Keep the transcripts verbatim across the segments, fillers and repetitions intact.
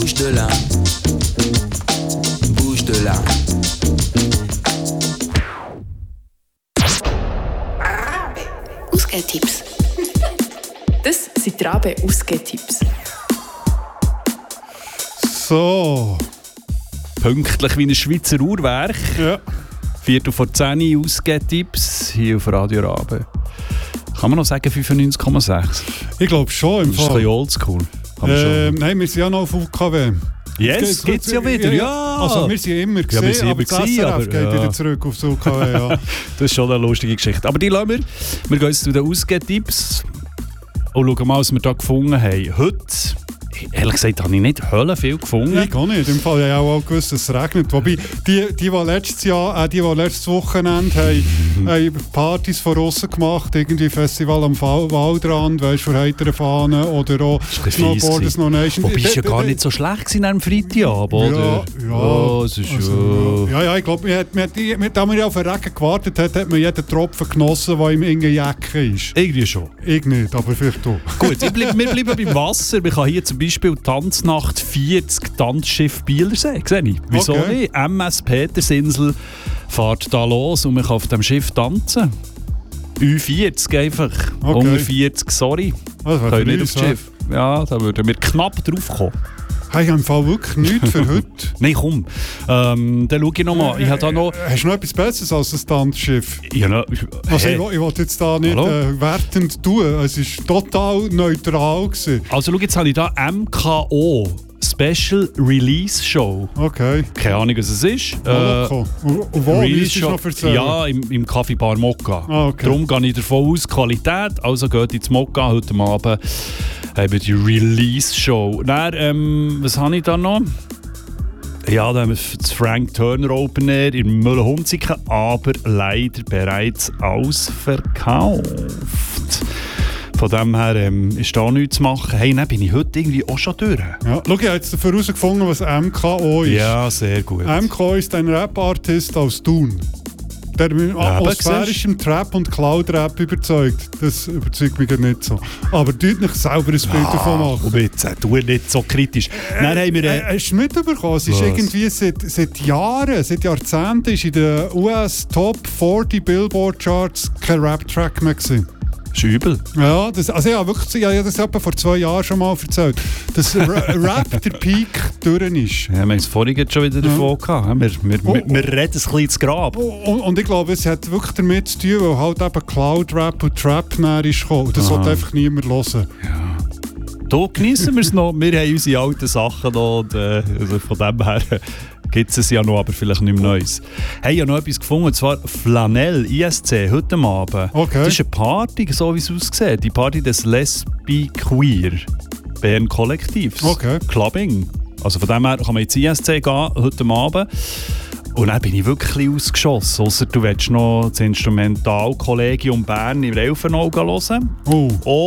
bouge de là, bouge de là. Ausgehtipps. Das sind die Rabe Ausgehtipps. So. Pünktlich wie ein Schweizer Uhrwerk. Ja. Viertel vor zehn Ausgehtipps hier auf Radio Rabe. Kann man noch sagen fünfundneunzig Komma sechs? Ich glaube schon. Im das ist Fall. ein bisschen oldschool. Ähm, nein, wir sind ja noch auf U K W. Yes, gibt es ja wieder, ja. Also wir sind immer gesehen, ja, wir sind aber das S R F geht ja. wieder zurück aufs U K W. Ja. Das ist schon eine lustige Geschichte. Aber die lassen wir. Wir gehen jetzt zu den Ausgehtipps und schauen mal, was wir hier gefunden haben. Heute, ehrlich gesagt, habe ich nicht Hölle viel gefunden. Ich gar nicht. Im Fall habe ich auch gewusst, dass es regnet. Wobei, die, die, die letztes Jahr, äh, die, die letztes Wochenende haben, haben Partys von außen gemacht, irgendwie Festival am Waldrand, weißt, für heitere Fahnen oder auch Snowboarders No Nation. Wobei es ja gar nicht so schlecht war am Freitagabend, oder? Ja, ja. Oh, es ist also, ja. Ja, ja, ich glaube, da man ja auf den Regen gewartet hat, hat man jeden Tropfen genossen, der im irgendeiner Jacke ist. Irgendwie schon. Ich nicht, aber vielleicht du. Gut, bleib, wir bleiben beim Wasser. Wir können hier zum Beispiel Tanznacht vierzig Tanzschiff Bielersee. Sehe ich. Wieso Okay. nicht? M S Petersinsel fährt da los und man kann auf dem Schiff tanzen. Ü vierzig einfach. Okay. Unter vierzig, sorry. Das wäre Können für nicht uns, aufs Schiff. Ja, da würden wir knapp drauf kommen. Hey, ich habe im Fall wirklich nichts für heute. Nein, komm. Ähm, dann schau ich noch mal. Ich habe da noch... Hast du noch etwas Besseres als ein Tanzschiff? Ja, no, Also hey. ich, ich wollte jetzt da nicht äh, wertend tun. Es war total neutral gewesen. Also schau, jetzt habe ich da M K O. Special Release Show. Okay. Keine Ahnung, was es ist. Äh, und, und wo Release Show? Noch erzählen? Ja, im, im Café Bar Mokka. Ah, okay. Darum gehe ich davon aus, Qualität. Also geht ins Mokka heute Abend. Haben wir die Release Show. Dann, ähm, was habe ich da noch? Ja, da haben wir das Frank Turner Open Air in Müller-Hunziken, aber leider bereits ausverkauft. Von dem her ähm, ist da nichts zu machen. Hey, dann bin ich heute irgendwie auch schon durch. Ja, schau, ich habe jetzt dafür herausgefunden, was M K O ist. Ja, sehr gut. M K O ist ein Rap-Artist aus Thun. Der mit atmosphärischem Trap und Cloud-Rap überzeugt. Das überzeugt mich nicht so. Aber deutlich selber ein Bild Ah, davon machen. Und jetzt, äh, tu nicht so kritisch. Äh, Dann haben wir... Äh, Äh, hast du mitbekommen? Es ist was? irgendwie seit, seit Jahren, seit Jahrzehnten ist in den U S Top vierzig Billboard Charts kein Rap-Track mehr gewesen. ist übel. Ja, das, also ja, wirklich, ich habe das etwa vor zwei Jahren schon mal erzählt, dass Rap der Peak durch ist. Ja, wir haben es vorhin jetzt schon wieder davon gehabt. Wir, wir, Oh, wir, wir reden ein bisschen ins Grab. Und, und ich glaube, es hat wirklich damit zu tun, weil halt eben Cloud-Rap und Trap näher ist gekommen. Das Aha. will einfach niemand hören. Da genießen wir es noch. Wir haben unsere alten Sachen noch. Und, äh, also von dem her gibt es ja noch, aber vielleicht nicht mehr Neues. Hey, ich habe noch etwas gefunden, und zwar Flanell, I S C, heute Abend. Okay. Das ist eine Party, so wie es aussieht. Die Party des Lesbi Queer Bern Kollektivs. Okay. Clubbing. Also von dem her kann man ins I S C gehen, heute Abend. Und dann bin ich wirklich ausgeschossen. Ausser du willst noch das Instrumentalkollegium Bern im Elfenauge hören. Oh.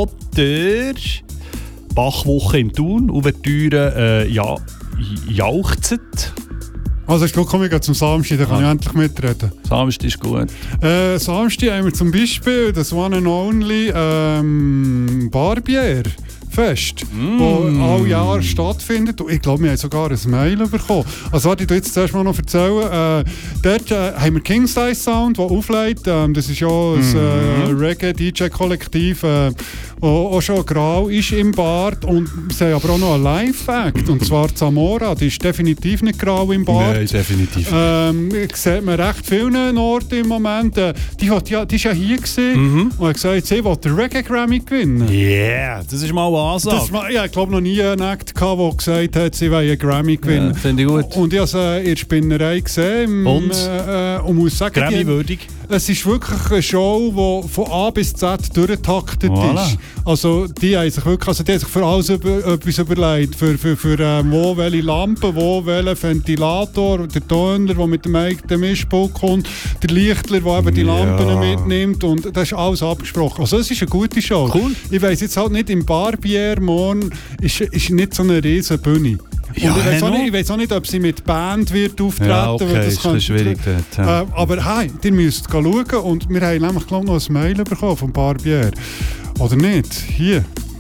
Oder Bachwoche in Thun, Ouvertüre äh, ja, jauchzet. Also ich komme ich zum Samstag, da kann Ah. ich endlich mitreden. Samstag ist gut. Äh, Samstag haben wir zum Beispiel das One and Only ähm, Barbier Fest, Mm. wo alle Jahre stattfindet. Und ich glaube, wir haben sogar ein Mail bekommen. Also warte, ich tu jetzt zuerst mal noch erzählen. Äh, dort äh, haben wir King's Sound, der auflegt. Ähm, das ist ja ein äh, Reggae-D J-Kollektiv, äh, auch schon grau ist im Bart. Und sie haben aber auch noch einen Live-Act. Und zwar Zamora, die ist definitiv nicht grau im Bart. Nein, definitiv. Ähm, sieht man recht vielen Orten im Moment. Äh, die, hat ja, die ist ja hier gewesen Mhm. und hat gesagt, sie will den Reggae-Grammy gewinnen. Yeah, das ist mal eine Ansage. Das war, ja, ich glaube noch nie einen Act gehabt, der gesagt hat, sie will einen Grammy gewinnen. Ja, finde ich gut. Und ich habe sie in der Spinnerei gesehen. Und? Äh, äh, und muss sagen, Grammy-würdig. die, es ist wirklich eine Show, die von A bis Z durchgetaktet Voilà. ist. Also die haben sich wirklich, also die haben sich für alles über, etwas überlegt. Für, für, für äh, wo welche Lampe, wo welcher Ventilator, der Toner, der mit dem eigenen Mischpult kommt, der Lichtler, der eben die Ja. Lampen mitnimmt. Und das ist alles abgesprochen. Also es ist eine gute Show. Cool. Ich weiss jetzt halt nicht, im Barbier morgen ist, ist nicht so eine riesen Bühne. Und Ja, ich weiss auch hey, nicht, ich weiss auch nicht, ob sie mit Band wird auftreten. Ja, okay, weil das ist ein bisschen schwierig dort, ja. Äh, aber hey, ihr müsst schauen. Und wir haben nämlich glaub, noch ein Mail bekommen vom Barbier. Oder nicht? Hier.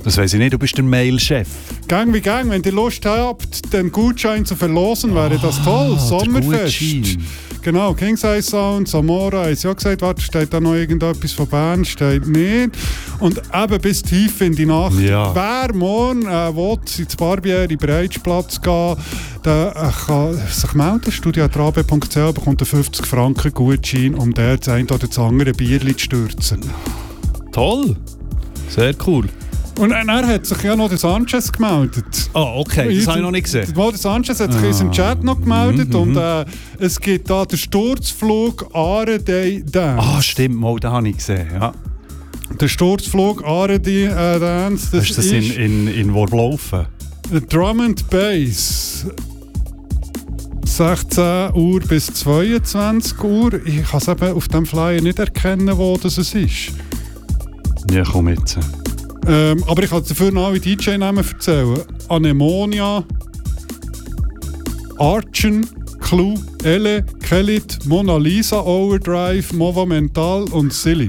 Das weiss ich nicht, du bist der Mail-Chef. Gang wie gang, wenn ihr Lust habt, den Gutschein zu verlosen, wäre das toll. Ah, Sommerfest. Gutschein. Genau, King Size Sound, Samora, haben sie ja gesagt, warte, steht da noch irgendetwas von Bern, steht nicht. Und eben bis tief in die Nacht. Ja. Wer morgen äh, will, ins Barbier, in den Breitsplatz gehen, der äh, kann sich melden, studio at rabe punkt c h, bekommt einen fünfzig Franken Gutschein, um der das eine oder das andere Bierchen zu stürzen. Toll. Sehr cool. Und dann hat sich ja noch der Sanchez gemeldet. Ah, oh, okay, das habe ich noch nicht gesehen. Der Sanchez hat sich ah. in unserem Chat noch gemeldet mm-hmm. und äh, es gibt da den Sturzflug Aare Day Dance. Ah, stimmt, mal, den habe ich gesehen, ja. Der Sturzflug Aare Day äh, Dance, das ist das ist... in, in, in Worblaufen? Drum and Bass. sechzehn Uhr bis zweiundzwanzig Uhr. Ich kann es eben auf dem Flyer nicht erkennen, wo das ist. Ja, komm jetzt. Ähm, aber ich kann dafür noch alle D J-Namen erzählen. Anemonia, Archen, Clue, Elle, Kellit, Mona Lisa, Overdrive, Mova Mental und Silly.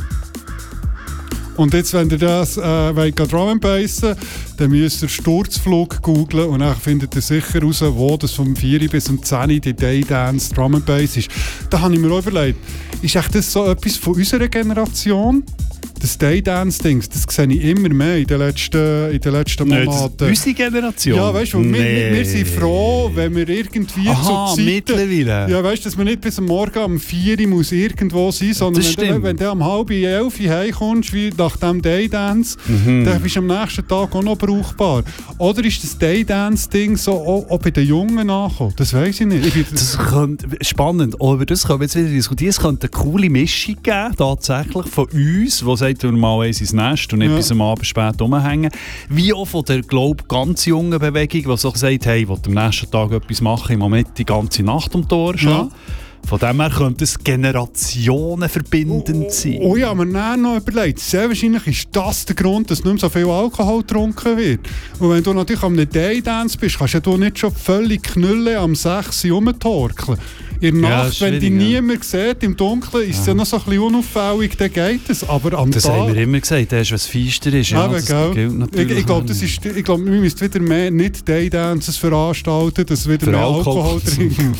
Und jetzt, wenn ihr das äh, wollt, Drum and Bassen, dann müsst ihr Sturzflug googlen und dann findet ihr sicher heraus, wo das vom vier bis zum zehn die Daydance Drum and Bass ist. Da habe ich mir auch überlegt, ist echt das so etwas von unserer Generation? Das Daydance-Ding, das sehe ich immer mehr in den letzten, in den letzten Monaten. Unsere Generation? Ja, weißt du, nee. wir, wir sind froh, wenn wir irgendwie Aha, zu Zeiten... mittlerweile? Ja, weißt du, dass man nicht bis am Morgen um vier Uhr muss irgendwo sein muss, sondern wenn du, wenn du um halb elf Uhr heimkommst, wie nach dem Daydance, mhm. dann bist du am nächsten Tag auch noch brauchbar. Oder ist das Daydance-Ding so auch, auch bei den Jungen angekommen? Das weiss ich nicht. Ich das könnte, spannend, auch über das können wir jetzt wieder diskutieren. Es könnte eine coole Mischung geben, tatsächlich, von uns, die sagt, wir mal eins ins Nest und nicht ja. bis am Abend spät rumhängen. Wie auch von der, glaube ganz jungen Bewegung, die so sagt, hey, ich will am nächsten Tag etwas machen, im Moment die ganze Nacht um die Ohren schlagen. Ja. Von dem her könnte es generationenverbindend sein. Oh, oh ja, aber dann noch überlegt, sehr wahrscheinlich ist das der Grund, dass nicht mehr so viel Alkohol getrunken wird. Und wenn du natürlich am Daydance bist, kannst du nicht schon völlig knüllen am sechs Uhr rumtorkeln. In der Nacht, ja, wenn dich niemand sieht, im Dunkeln, ist es ja. ja noch so ein bisschen unauffällig, dann geht es. Aber am das Tag... haben wir immer gesagt, das ist, was feister ist. Ja, ja, das gilt natürlich. Ich, ich glaube, glaub, wir müssen wieder mehr nicht Daydances veranstalten, dass wieder Für mehr Alkohol, Alkohol trinken.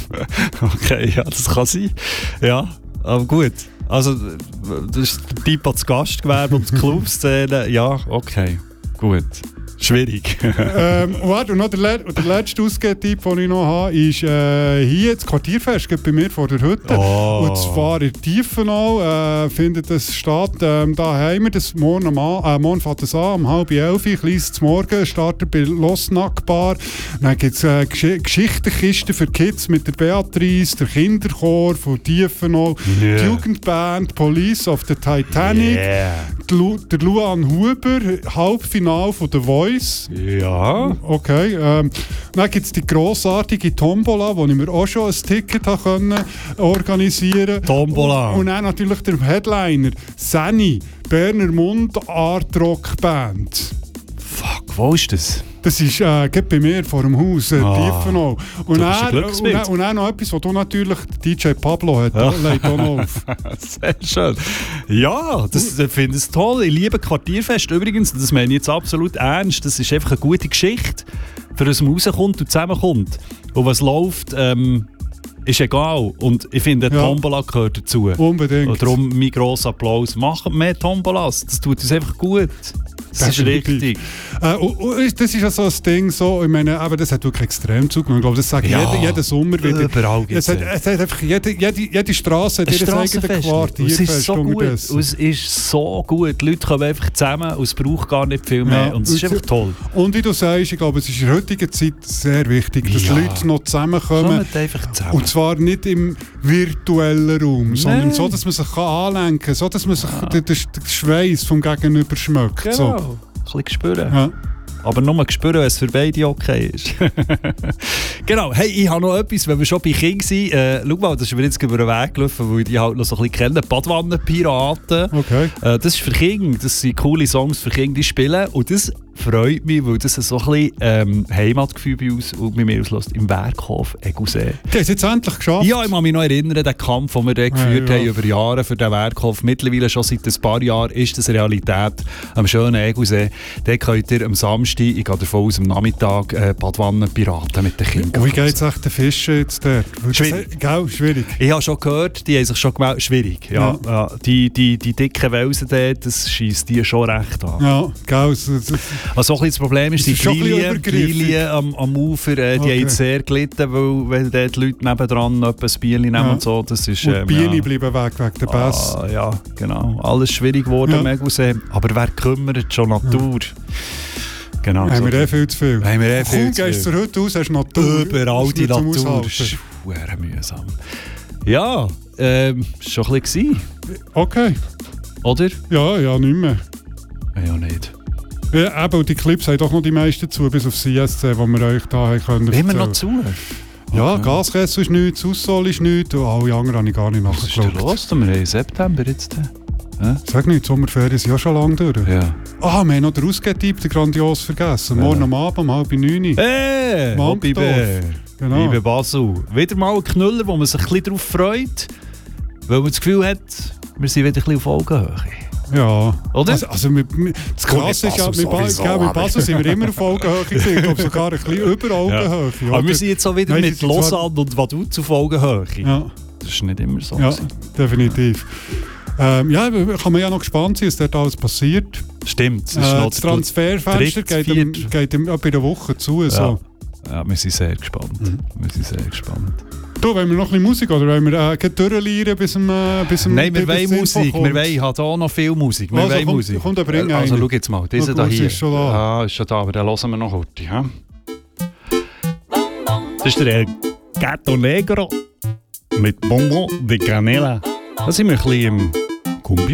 Okay, ja, das kann sein. Ja, aber gut. Also, das ist der Typ als Gastgewerbe und die Clubszene. Ja, okay, gut. Schwierig. ähm, warte, und noch der, Le- der letzte Ausgehtipp, den ich noch habe, ist äh, hier das Quartierfest bei mir vor der Hütte. Oh. Und zwar in Tiefenau äh, findet das statt. Ähm, da haben wir das morgen, am, äh, morgen fängt es an, um halb elf, kleines Morgen, startet bei Losnack Bar. Dann gibt es äh, Gesch- Geschichtenkisten für Kids mit der Beatrice, der Kinderchor von Tiefenau, yeah. die Jugendband Police of the Titanic, yeah. Lu- der Luan Huber, Halbfinale von The Voice. Ja. Okay. Ähm, dann gibt es die grossartige Tombola, wo ich mir auch schon ein Ticket können organisieren konnte. Tombola. Und, und dann natürlich der Headliner, Sani, Berner Mund Art Rock Band. Fuck, wo ist das? Das ist äh, bei mir vor dem Haus, äh, ah, Tiefenau. Und dann, und, dann, und dann noch etwas, was du natürlich D J Pablo hat, ja. legt auch noch auf. Sehr schön. Ja, das ich finde ich toll. Ich liebe Quartierfest. Übrigens, das meine ich jetzt absolut ernst, das ist einfach eine gute Geschichte, für was man rauskommt und zusammenkommt. Und was läuft, ähm, ist egal. Und ich finde, ja. Tombola gehört dazu. Unbedingt. Und darum mein grosser Applaus. Macht mehr Tombolas. Das tut uns einfach gut. Das ist richtig. Äh, und, und das ist ja so ein Ding, so, ich meine, aber das hat wirklich extrem zugenommen. Ich glaube, das sagt ja, jeder, jeden Sommer wieder. Überall es hat, es hat einfach jede, jede, jede Straße hat ihr eigenes Quartierfest. Es ist so gut. Es ist so gut. Die Leute kommen einfach zusammen und es braucht gar nicht viel mehr. Ja, und es ist einfach toll. Und wie du sagst, ich glaube, es ist in der heutigen Zeit sehr wichtig, dass ja. Leute noch zusammenkommen. Einfach zusammen. Und zwar nicht im virtuellen Raum, nee. sondern so, dass man sich kann anlenken kann, so, dass man sich ja. den, den Schweiß vom Gegenüber schmeckt. Genau. So. Ein bisschen spüren. Ja. Aber nur spüren, wenn es für beide okay ist. Genau. Hey, ich habe noch etwas, wenn wir schon bei King sind. Äh, schau mal, das ist mir jetzt über den Weg gelaufen, weil ich die halt noch so ein bisschen kenne. Badwannenpiraten. Okay. Äh, das ist für King. Das sind coole Songs für King, die spielen. Und das freut mich, weil das so ein bisschen ähm, Heimatgefühl bei uns und bei mir auslöst, im Werkhof Egusee. Die haben es jetzt endlich geschafft. Ja, ich kann mich noch erinnern, den Kampf, den wir dort geführt ja, ja. haben über Jahre für den Werkhof. Mittlerweile schon seit ein paar Jahren ist das Realität. Am schönen Egusee. Dort könnt ihr am Samstag, ich gehe davon aus, am Nachmittag, äh, Badwannen piraten mit den Kindern. Wie geht es echt den Fischen jetzt dort? Schwierig. Gell, schwierig. Ich habe schon gehört, die haben sich schon gemeldet. Schwierig. Ja. Ja. Ja. Die, die, die dicken Welsen dort, das scheisst die schon recht an. Ja, gell. Es, es, Also ein bisschen das Problem ist, Es die ist schon ein bisschen Lilien, die Lilien am, am Ufer, äh, die Okay. haben jetzt sehr gelitten, weil wenn dort die Leute nebendran etwa ein Bier nehmen Ja. und so, das ist... und Ähm, die Biene ja. bleiben weg wegen der Bass. Ah, ja, genau. Alles schwierig geworden Ja. am Egusee. Aber wer kümmert schon Natur? Genau. Haben so. wir eh viel zu viel. Haben wir eh viel Kaum zu gehst du viel. heute raus, hast du Natur. Überall Das ist die nicht zum Natur. Aushalten. Das ist verdammt mühsam. Ja, ähm, schon ein bisschen, Okay. oder? Ja, ja, nicht mehr. Ja, nicht. Ja, eben, und die Clips haben doch noch die meisten zu, bis auf C S C, die wir euch da haben können. Immer noch erzählen. zu? Ja, Okay. Gaskessel ist nichts, Aussol ist nichts und alle anderen habe ich gar nicht Was ist denn nachgeschaut. los? Wir haben September jetzt. Äh? Sag nicht, die Sommerferien sind ja schon lange durch. Ja. Ah, wir haben noch den Ausgetipp, den grandios vergessen. Morgen am Abend um halb neun. Hey, Wankdorf. Hobbybe. Genau. Liebe Basu. Wieder mal ein Knüller, wo man sich ein bisschen darauf freut, weil man das Gefühl hat, wir sind wieder ein bisschen auf Augenhöhe. Ja. Oder? Also, also mit, mit, das Gut, Krasse ist ja, mit mit, Basel ba sowieso, gell, mit aber- Basel sind wir immer auf Augenhöhe gewesen. Ich glaube sogar ein bisschen über Augenhöhe. Ja. Aber wir sind jetzt auch wieder Nein, mit die sind zwar- Lausanne und Vaduz auf Augenhöhe. Ja, Das ist nicht immer so. ja, gewesen. definitiv. Ähm, ja, kann man ja noch gespannt sein, was dort alles passiert. Stimmt. Es ist Äh, noch das Transferfenster dritt, geht, im, viert. geht im, etwa in der Woche zu. Ja. So. Ja, wir sind sehr gespannt. Mhm. Wir sind sehr gespannt. Du, wollen wir noch ein bisschen Musik oder wollen wir äh, gleich durchlieren bis zum äh, bis zum Nein, wir bis wollen das Musik. Info Wir kommt? wollen halt auch noch viel Musik. Wir Also, wollen komm- Musik. komm, dann bring also eine. schau jetzt mal. Dieser Schau, da sie hier. ist schon da. Ah, ist schon da, aber den hören wir noch heute. Ja? Das ist der El Gato Negro mit Bonbon de Canela. Da sind wir ein bisschen im Cumbia.